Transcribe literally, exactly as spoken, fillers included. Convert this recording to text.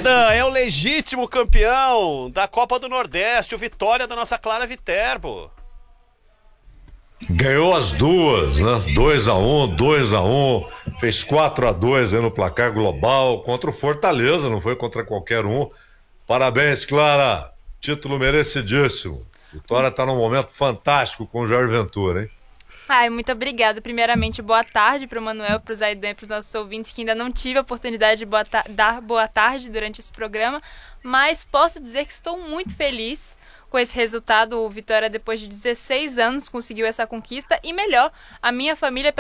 Zaidan é o legítimo campeão da Copa do Nordeste, o Vitória da nossa Clara Viterbo. Ganhou as duas, né? dois a um, dois a um, fez quatro a dois aí no placar global contra o Fortaleza, não foi contra qualquer um. Parabéns, Clara, título merecidíssimo. Vitória tá num momento fantástico com o Jair Ventura, hein? Ai, muito obrigada. Primeiramente, boa tarde para o Manuel, para o Zaidan e para os nossos ouvintes, que ainda não tive a oportunidade de boa dar boa tarde durante esse programa, mas posso dizer que estou muito feliz com esse resultado. O Vitória, depois de dezesseis anos, conseguiu essa conquista e, melhor, a minha família